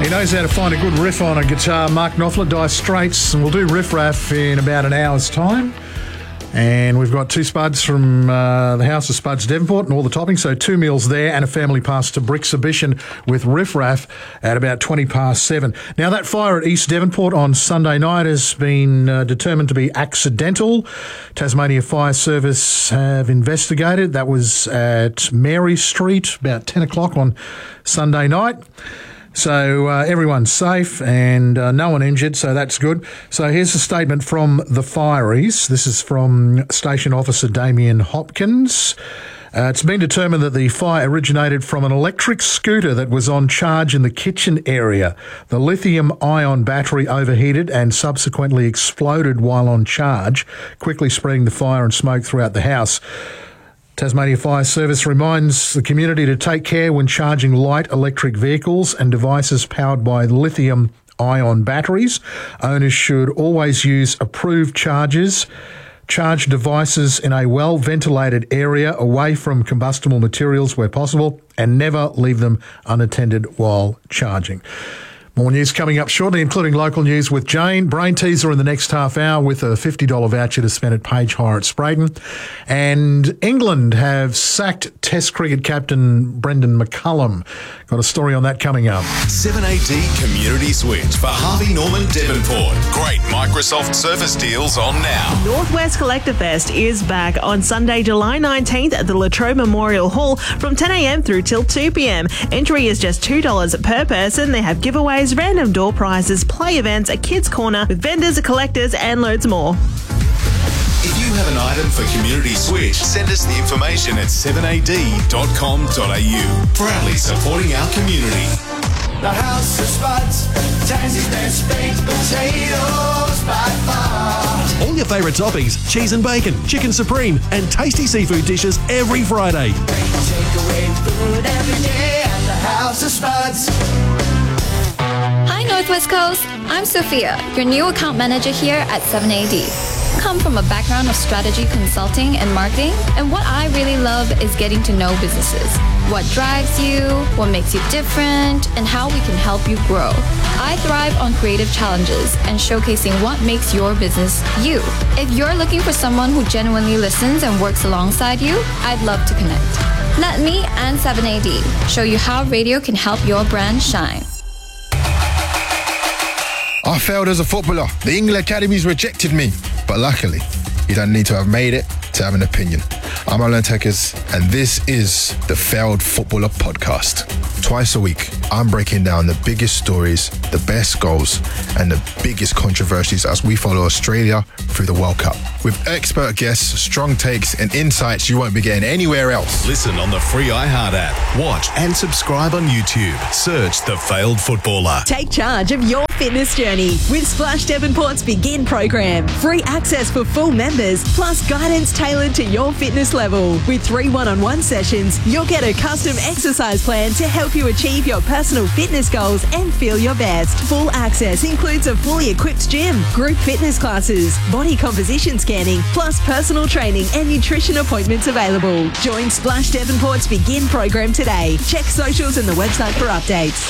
knows how to find a good riff on a guitar. Mark Knopfler, Dire Straits, and we'll do Riff Raff in about an hour's time. And we've got 2 spuds from the House of Spuds Devonport and all the toppings, so 2 meals there and a family pass to Brixhibition with Riff Raff at about 7:20. Now, that fire at East Devonport on Sunday night has been determined to be accidental. Tasmania Fire Service have investigated. That was at Mary Street about 10 o'clock on Sunday night. So everyone's safe and no one injured, so that's good. So here's a statement from the fireys. This is from Station Officer Damien Hopkins. It's been determined that the fire originated from an electric scooter that was on charge in the kitchen area. The lithium-ion battery overheated and subsequently exploded while on charge, quickly spreading the fire and smoke throughout the house. Tasmania Fire Service reminds the community to take care when charging light electric vehicles and devices powered by lithium-ion batteries. Owners should always use approved chargers. Charge devices in a well-ventilated area away from combustible materials where possible, and never leave them unattended while charging. More news coming up shortly, including local news with Jane. Brain teaser in the next half hour with a $50 voucher to spend at Page Hire at Sprayton. And England have sacked Test cricket captain Brendan McCullum. Got a story on that coming up. 7AD Community Switch for Harvey Norman Devonport. Great Microsoft Surface deals on now. Northwest Collector Fest is back on Sunday, July 19th at the Latrobe Memorial Hall from 10 a.m. through till 2 p.m. Entry is just $2 per person. They have giveaways, random door prizes, play events, a kids' corner with vendors, collectors, and loads more. If you have an item for Community Switch, send us the information at 7ad.com.au. Proudly supporting our community. The House of Spuds, Tassy's best baked potatoes by far. All your favourite toppings, cheese and bacon, chicken supreme, and tasty seafood dishes every Friday. Takeaway food every day at the House of Spuds. Hi Northwest Coast, I'm Sophia, your new account manager here at 7AD. Come from a background of strategy consulting and marketing, and what I really love is getting to know businesses. What drives you, what makes you different, and how we can help you grow. I thrive on creative challenges and showcasing what makes your business you. If you're looking for someone who genuinely listens and works alongside you, I'd love to connect. Let me and 7AD show you how radio can help your brand shine. I failed as a footballer. The England Academies rejected me. But luckily, you don't need to have made it to have an opinion. I'm Alan Tekers, and this is the Failed Footballer Podcast. Twice a week, I'm breaking down the biggest stories, the best goals, and the biggest controversies as we follow Australia through the World Cup. With expert guests, strong takes, and insights you won't be getting anywhere else. Listen on the free iHeart app. Watch and subscribe on YouTube. Search The Failed Footballer. Take charge of your fitness journey with Splash Devonport's Begin program. Free access for full members, plus guidance tailored to your fitness level. With 3 one-on-one sessions, you'll get a custom exercise plan to help you achieve your personal fitness goals and feel your best. Full access includes a fully equipped gym, group fitness classes, body composition scanning, plus personal training and nutrition appointments available. Join Splash Devonport's Begin program today. Check socials and the website for updates.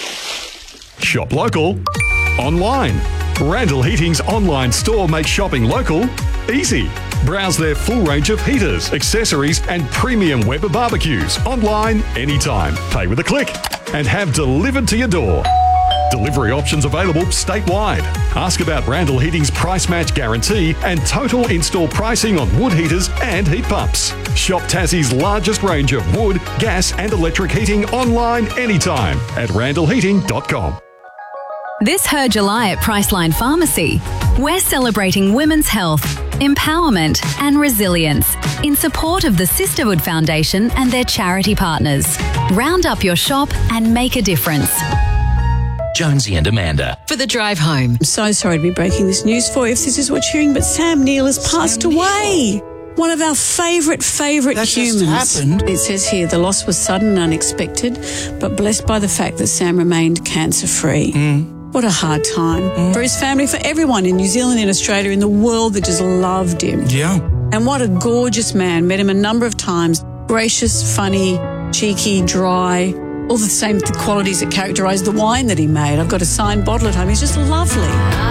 Shop local, online. Randall Heating's online store makes shopping local easy. Browse their full range of heaters, accessories, and premium Weber barbecues online anytime. Pay with a click and have delivered to your door. Delivery options available statewide. Ask about Randall Heating's price match guarantee and total install pricing on wood heaters and heat pumps. Shop Tassie's largest range of wood, gas, and electric heating online anytime at randallheating.com. This Her July at Priceline Pharmacy, we're celebrating women's health, empowerment and resilience in support of the Sisterhood Foundation and their charity partners. Round up your shop and make a difference. Jonesy and Amanda. For the drive home. I'm so sorry to be breaking this news for you if this is what you're hearing, but Sam Neill has passed away. One of our favourite humans. Just happened. It says here the loss was sudden and unexpected, but blessed by the fact that Sam remained cancer-free. What a hard time for his family, for everyone in New Zealand, in Australia, in the world that just loved him. Yeah. And what a gorgeous man. Met him a number of times. Gracious, funny, cheeky, dry, all the same qualities that characterise the wine that he made. I've got a signed bottle at home. He's just lovely.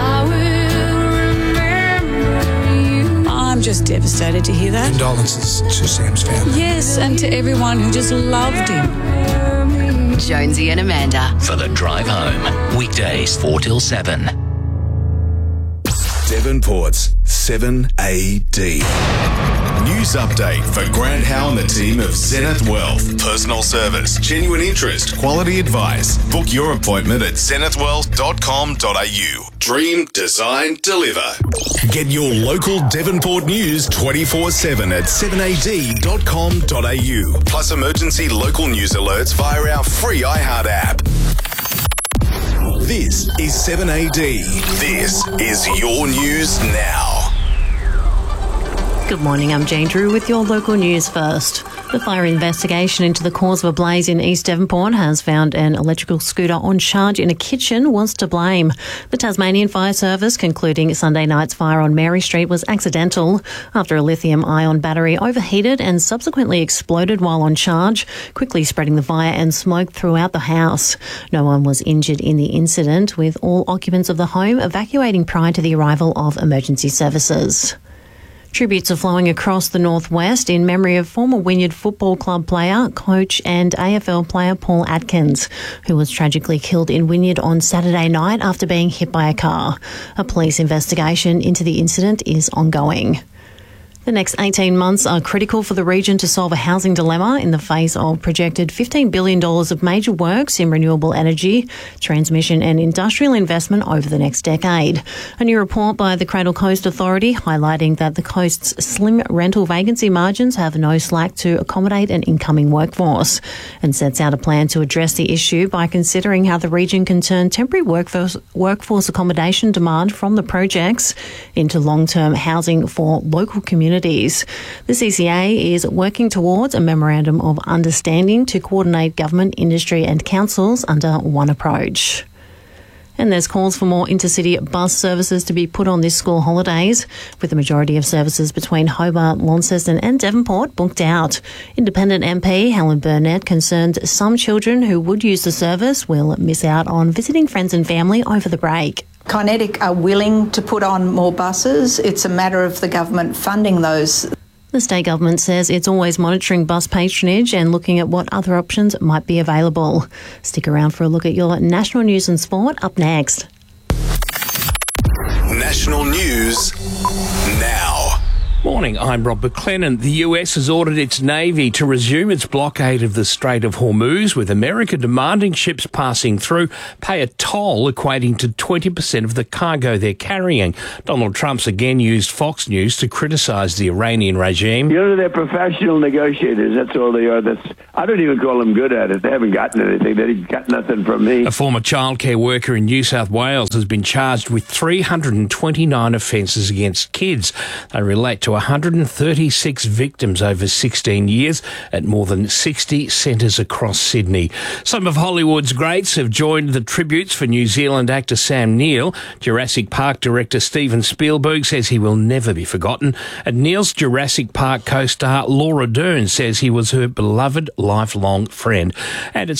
I'm just devastated to hear that. Condolences to Sam's family. Yes, and to everyone who just loved him. Jonesy and Amanda. For the drive home. Weekdays 4 till 7. Devonport's 7AD. News update for Grant Howe and the team of Zenith Wealth. Personal service, genuine interest, quality advice. Book your appointment at zenithwealth.com.au. Dream, design, deliver. Get your local Devonport news 24/7 at 7ad.com.au. Plus emergency local news alerts via our free iHeart app. This is 7AD. This is your news now. Good morning, I'm Jane Drew with your local news first. The fire investigation into the cause of a blaze in East Devonport has found an electrical scooter on charge in a kitchen was to blame. The Tasmanian Fire Service concluding Sunday night's fire on Mary Street was accidental after a lithium-ion battery overheated and subsequently exploded while on charge, quickly spreading the fire and smoke throughout the house. No one was injured in the incident, with all occupants of the home evacuating prior to the arrival of emergency services. Tributes are flowing across the northwest in memory of former Wynyard Football Club player, coach and AFL player Paul Atkins, who was tragically killed in Wynyard on Saturday night after being hit by a car. A police investigation into the incident is ongoing. The next 18 months are critical for the region to solve a housing dilemma in the face of projected $15 billion of major works in renewable energy, transmission and industrial investment over the next decade. A new report by the Cradle Coast Authority highlighting that the coast's slim rental vacancy margins have no slack to accommodate an incoming workforce, and sets out a plan to address the issue by considering how the region can turn temporary workforce accommodation demand from the projects into long-term housing for local communities. The CCA is working towards a memorandum of understanding to coordinate government, industry and councils under one approach. And there's calls for more intercity bus services to be put on this school holidays, with the majority of services between Hobart, Launceston and Devonport booked out. Independent MP Helen Burnett concerned some children who would use the service will miss out on visiting friends and family over the break. Kinetic are willing to put on more buses. It's a matter of the government funding those. The state government says it's always monitoring bus patronage and looking at what other options might be available. Stick around for a look at your national news and sport up next. National news now. Morning, I'm Rob McLennan. The US has ordered its Navy to resume its blockade of the Strait of Hormuz, with America demanding ships passing through pay a toll equating to 20% of the cargo they're carrying. Donald Trump's again used Fox News to criticise the Iranian regime. You know, they're professional negotiators. That's all they are. I don't even call them good at it. They haven't gotten anything. They didn't got nothing from me. A former childcare worker in New South Wales has been charged with 329 offences against kids. They relate to 136 victims over 16 years at more than 60 centres across Sydney. Some of Hollywood's greats have joined the tributes for New Zealand actor Sam Neill. Jurassic Park director Steven Spielberg says he will never be forgotten. And Neill's Jurassic Park co-star Laura Dern says he was her beloved lifelong friend. And it's